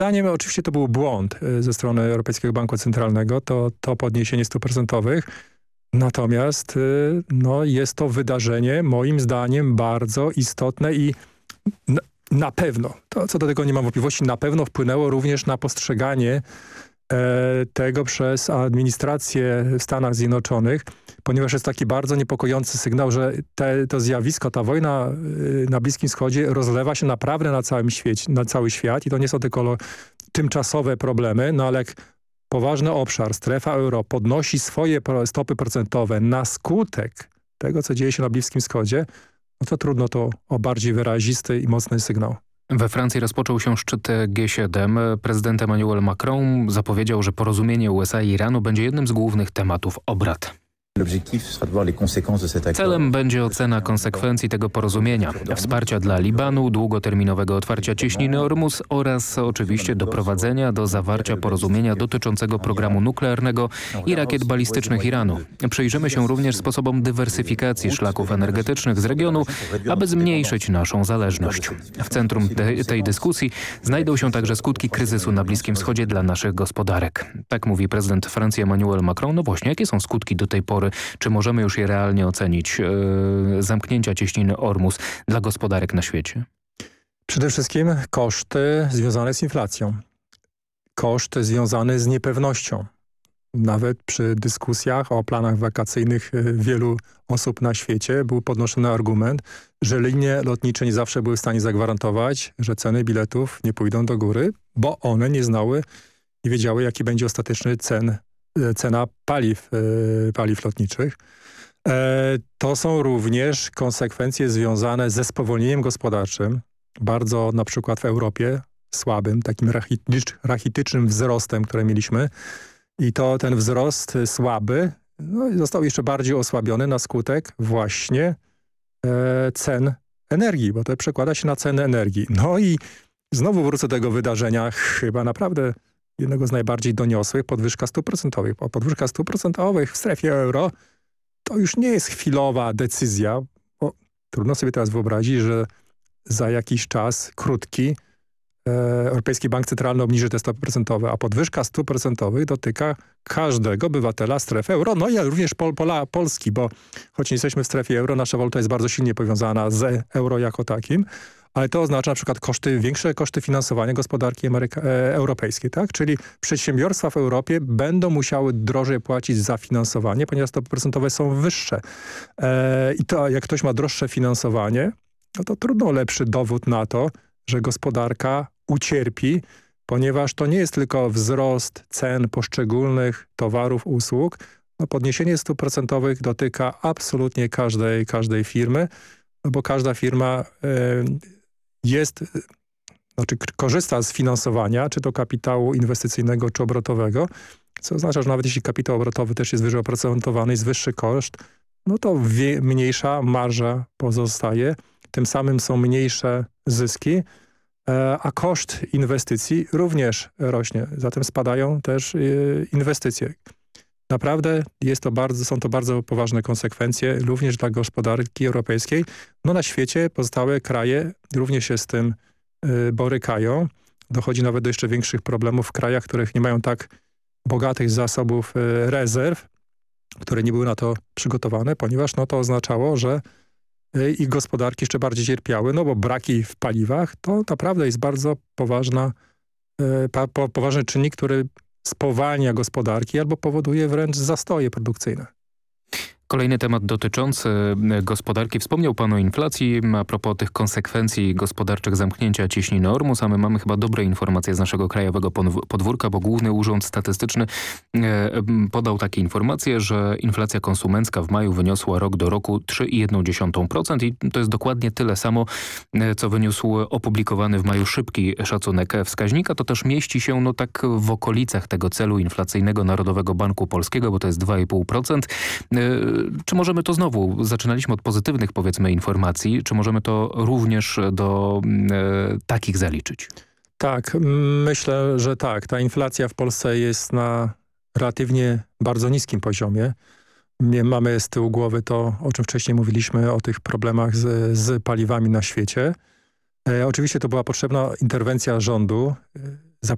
zdaniem oczywiście to był błąd ze strony Europejskiego Banku Centralnego, to podniesienie stóp procentowych. Natomiast no, jest to wydarzenie moim zdaniem bardzo istotne i na pewno, to co do tego nie mam wątpliwości, na pewno wpłynęło również na postrzeganie tego przez administrację w Stanach Zjednoczonych, ponieważ jest taki bardzo niepokojący sygnał, że to zjawisko, ta wojna na Bliskim Wschodzie rozlewa się naprawdę na całym świecie, na cały świat i to nie są tylko tymczasowe problemy, no ale jak poważny obszar, strefa euro podnosi swoje stopy procentowe na skutek tego, co dzieje się na Bliskim Wschodzie, no to trudno to o bardziej wyrazisty i mocny sygnał. We Francji rozpoczął się szczyt G7. Prezydent Emmanuel Macron zapowiedział, że porozumienie USA i Iranu będzie jednym z głównych tematów obrad. Celem będzie ocena konsekwencji tego porozumienia, wsparcia dla Libanu, długoterminowego otwarcia cieśniny Ormus oraz oczywiście doprowadzenia do zawarcia porozumienia dotyczącego programu nuklearnego i rakiet balistycznych Iranu. Przyjrzymy się również sposobom dywersyfikacji szlaków energetycznych z regionu, aby zmniejszyć naszą zależność. W centrum tej dyskusji znajdą się także skutki kryzysu na Bliskim Wschodzie dla naszych gospodarek. Tak mówi prezydent Francji Emmanuel Macron. No właśnie, jakie są skutki do tej pory? Czy możemy już je realnie ocenić? Zamknięcia cieśniny Ormus dla gospodarek na świecie? Przede wszystkim koszty związane z inflacją. Koszty związane z niepewnością. Nawet przy dyskusjach o planach wakacyjnych wielu osób na świecie był podnoszony argument, że linie lotnicze nie zawsze były w stanie zagwarantować, że ceny biletów nie pójdą do góry, bo one nie znały i wiedziały, jaki będzie ostateczny cena paliw lotniczych. To są również konsekwencje związane ze spowolnieniem gospodarczym, bardzo na przykład w Europie słabym, takim rachitycznym wzrostem, który mieliśmy. I to ten wzrost słaby został jeszcze bardziej osłabiony na skutek właśnie cen energii, bo to przekłada się na ceny energii. No i znowu wrócę do tego wydarzenia, chyba naprawdę jednego z najbardziej doniosłych, podwyżka stóp procentowych. Bo podwyżka stóp procentowych w strefie euro to już nie jest chwilowa decyzja, bo trudno sobie teraz wyobrazić, że za jakiś czas krótki Europejski Bank Centralny obniży te stopy procentowe, a podwyżka stóp procentowych dotyka każdego obywatela strefy euro, no i również Polski, bo choć nie jesteśmy w strefie euro, nasza waluta jest bardzo silnie powiązana z euro jako takim, ale to oznacza na przykład większe koszty finansowania gospodarki europejskiej, tak? Czyli przedsiębiorstwa w Europie będą musiały drożej płacić za finansowanie, ponieważ stopy procentowe są wyższe. I to jak ktoś ma droższe finansowanie, no to trudno lepszy dowód na to, że gospodarka ucierpi, ponieważ to nie jest tylko wzrost cen poszczególnych towarów, usług. No podniesienie stóp procentowych dotyka absolutnie każdej firmy, no bo każda firma korzysta z finansowania, czy to kapitału inwestycyjnego, czy obrotowego, co oznacza, że nawet jeśli kapitał obrotowy też jest wyżej oprocentowany, jest wyższy koszt, no to mniejsza marża pozostaje, tym samym są mniejsze zyski, a koszt inwestycji również rośnie. Zatem spadają też inwestycje. Naprawdę są to bardzo poważne konsekwencje również dla gospodarki europejskiej. No na świecie pozostałe kraje również się z tym borykają. Dochodzi nawet do jeszcze większych problemów w krajach, których nie mają tak bogatych zasobów rezerw, które nie były na to przygotowane, ponieważ no to oznaczało, że ich gospodarki jeszcze bardziej cierpiały, no bo braki w paliwach to naprawdę jest bardzo poważny czynnik, który spowalnia gospodarki albo powoduje wręcz zastoje produkcyjne. Kolejny temat dotyczący gospodarki. Wspomniał pan o inflacji. A propos tych konsekwencji gospodarczych zamknięcia cieśniny Ormus, a my mamy chyba dobre informacje z naszego krajowego podwórka, bo Główny Urząd Statystyczny podał takie informacje, że inflacja konsumencka w maju wyniosła rok do roku 3,1% i to jest dokładnie tyle samo, co wyniósł opublikowany w maju szybki szacunek wskaźnika. To też mieści się no tak w okolicach tego celu inflacyjnego Narodowego Banku Polskiego, bo to jest 2,5%. Czy możemy to znowu, zaczynaliśmy od pozytywnych powiedzmy informacji, czy możemy to również do takich zaliczyć? Tak, myślę, że tak. Ta inflacja w Polsce jest na relatywnie bardzo niskim poziomie. Mamy z tyłu głowy to, o czym wcześniej mówiliśmy, o tych problemach z paliwami na świecie. Oczywiście to była potrzebna interwencja rządu.